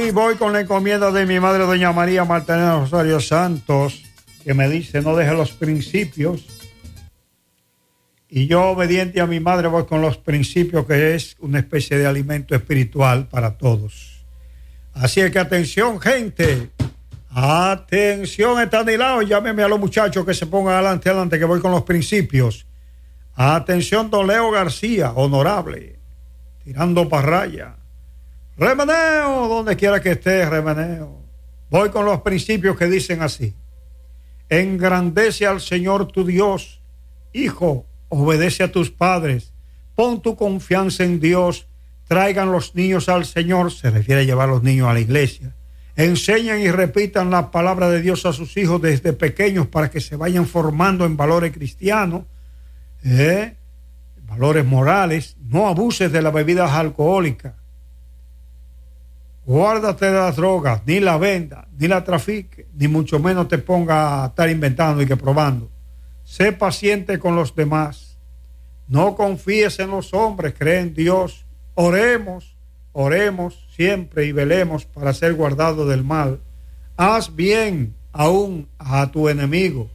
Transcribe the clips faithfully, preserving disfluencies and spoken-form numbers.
Hoy voy con la encomienda de mi madre, doña María Martínez Rosario Santos, que me dice, no deje los principios. Y yo, obediente a mi madre, voy con los principios, que es una especie de alimento espiritual para todos. Así es que atención, gente. Atención, Estanislao, llámeme a los muchachos que se pongan adelante, adelante, que voy con los principios. Atención, don Leo García, honorable, tirando para raya. Remeneo, donde quiera que esté, remeneo. Voy con los principios que dicen así. Engrandece al Señor tu Dios. Hijo, obedece a tus padres. Pon tu confianza en Dios. Traigan los niños al Señor. Se refiere a llevar a los niños a la iglesia. Enseñan y repitan la palabra de Dios a sus hijos desde pequeños para que se vayan formando en valores cristianos, ¿eh? valores morales. No abuses de las bebidas alcohólicas. Guárdate de las drogas, ni la venda, ni la trafique, ni mucho menos te ponga a estar inventando y que probando. Sé paciente con los demás. No confíes en los hombres, cree en Dios. Oremos, oremos siempre y velemos para ser guardados del mal. Haz bien aún a tu enemigo.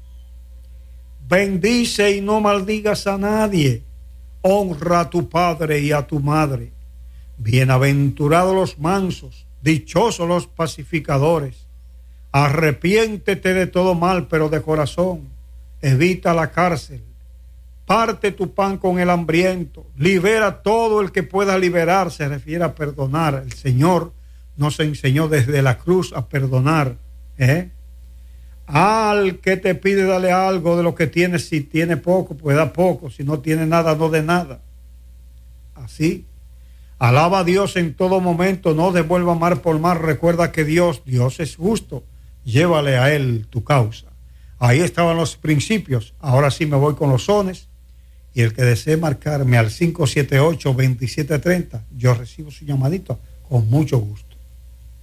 Bendice y no maldigas a nadie. Honra a tu padre y a tu madre. Bienaventurados los mansos, dichosos los pacificadores. Arrepiéntete de todo mal, pero de corazón. Evita la cárcel. Parte tu pan con el hambriento. Libera todo el que pueda liberar. Se refiere a perdonar. El Señor nos enseñó desde la cruz a perdonar. ¿eh? Al que te pide, dale algo de lo que tiene. Si tiene poco, pues da poco. Si no tiene nada, no dé nada. Así. Alaba a Dios en todo momento, no devuelva mal por mal. Recuerda que Dios, Dios es justo. Llévale a Él tu causa. Ahí estaban los principios. Ahora sí me voy con los sones. Y el que desee marcarme al cinco siete ocho, dos siete tres cero, yo recibo su llamadito con mucho gusto.